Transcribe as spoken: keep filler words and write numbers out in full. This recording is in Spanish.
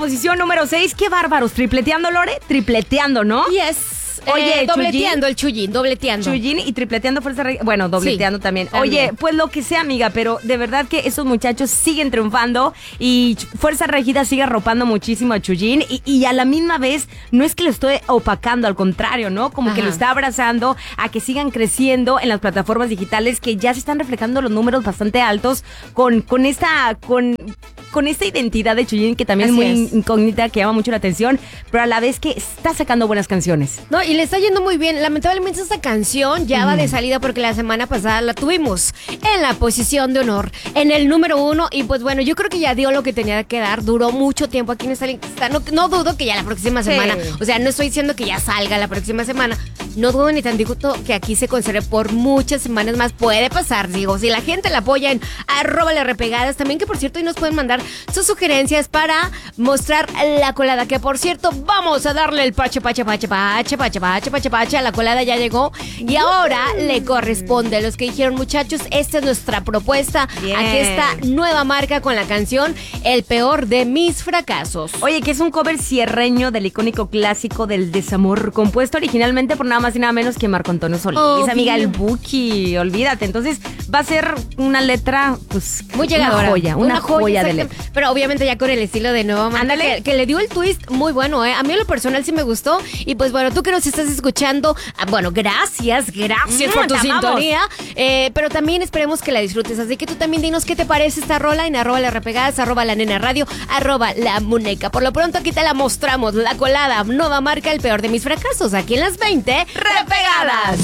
posición número seis. Qué bárbaros. Tripleteando, Lore. Tripleteando, ¿no? Yes. Oye, eh, dobleteando el Chuyín, dobleteando. Chuyín y tripleteando Fuerza Regida. Bueno, dobleteando Sí, también. también. Oye, pues lo que sea, amiga, pero de verdad que esos muchachos siguen triunfando y Fuerza Regida sigue arropando muchísimo a Chuyín y, y a la misma vez no es que lo estoy opacando, al contrario, ¿no? Como Ajá. que lo está abrazando a que sigan creciendo en las plataformas digitales, que ya se están reflejando los números bastante altos con, con esta... con con esta identidad de Chuyín que también Así es muy es. incógnita, que llama mucho la atención, pero a la vez que está sacando buenas canciones. No, y le está yendo muy bien. Lamentablemente esta canción ya va de salida porque la semana pasada la tuvimos en la posición de honor, en el número uno. Y pues bueno, yo creo que ya dio lo que tenía que dar. Duró mucho tiempo aquí en esta lista. No, no dudo que ya la próxima Sí. semana, o sea, no estoy diciendo que ya salga la próxima semana. No dudo ni tan digo que aquí se conserve por muchas semanas más. Puede pasar, digo. Si la gente la apoya en arroba la repegadas, también que por cierto, y nos pueden mandar sus sugerencias para mostrar la colada. Que por cierto, vamos a darle el pache, pache, pache, pache, pache, pache, pache, pache. La colada ya llegó y ahora le corresponde a los que dijeron, muchachos, esta es nuestra propuesta. Bien. Aquí está nueva marca con la canción El peor de mis fracasos. Oye, que es un cover cierreño del icónico clásico del desamor, compuesto originalmente por nada más y nada menos que Marco Antonio Solís, Obvio. amiga, el Buki, olvídate. Entonces va a ser una letra, pues, Muy llegadora. una joya, una, joya de exacto. letra. Pero obviamente ya con el estilo de nueva marca, Ándale. que, que le dio el twist muy bueno, ¿eh? A mí en lo personal sí me gustó. Y pues bueno, tú que nos estás escuchando, ah, bueno, gracias, gracias Mm, por tu te amamos. sintonía. Eh, pero también esperemos que la disfrutes. Así que tú también dinos qué te parece esta rola en arroba la repegadas, arroba la nena radio, arroba la muneca. Por lo pronto aquí te la mostramos, la colada, nueva marca, el peor de mis fracasos, aquí en las veinte ¡Repegadas!